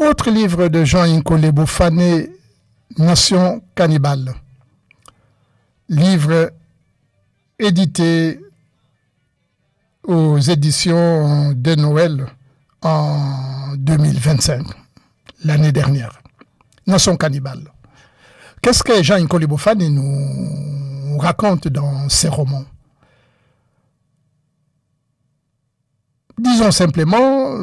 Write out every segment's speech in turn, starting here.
Autre livre de Jean Inkole Bofane, Nation cannibale. Livre édité aux éditions de Noël en 2025, l'année dernière. Nation cannibale. Qu'est-ce que Jean Inkole Bofane nous raconte dans ses romans? Disons simplement,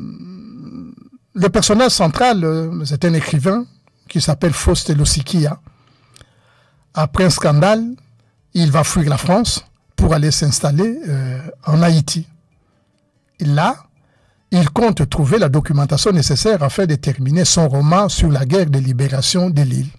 le personnage central, c'est un écrivain qui s'appelle Faust Losikia. Après un scandale, il va fuir la France pour aller s'installer en Haïti. Et là, il compte trouver la documentation nécessaire afin de terminer son roman sur la guerre de libération de l'île.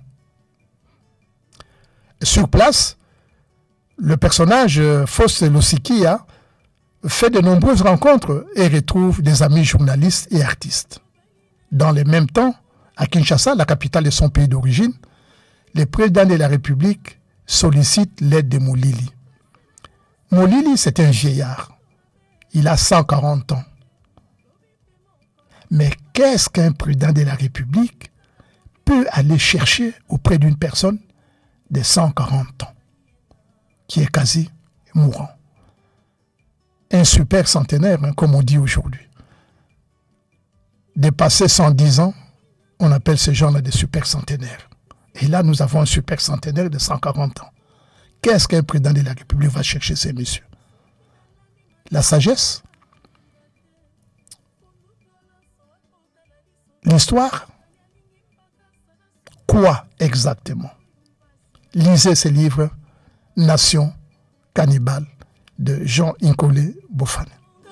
Sur place, le personnage Faust Losikia fait de nombreuses rencontres et retrouve des amis journalistes et artistes. Dans le même temps, à Kinshasa, la capitale de son pays d'origine, le président de la République sollicite l'aide de Molili. Molili, c'est un vieillard. Il a 140 ans. Mais qu'est-ce qu'un président de la République peut aller chercher auprès d'une personne de 140 ans, qui est quasi mourant? Un super centenaire, comme on dit aujourd'hui. Dépasser 110 ans, on appelle ces gens-là des super centenaires. Et là, nous avons un super centenaire de 140 ans. Qu'est-ce qu'un président de la République va chercher ces messieurs? La sagesse? L'histoire? Quoi exactement? Lisez ce livre, Nation cannibale, de Jean Inkole Bofane.